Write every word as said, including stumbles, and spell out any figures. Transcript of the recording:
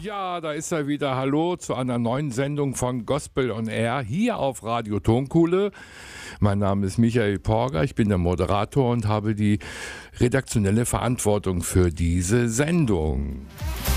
Ja, da ist er wieder. Hallo zu einer neuen Sendung von Gospel on Air hier auf Radio Tonkuhle. Mein Name ist Michael Porger, ich bin der Moderator und habe die redaktionelle Verantwortung für diese Sendung.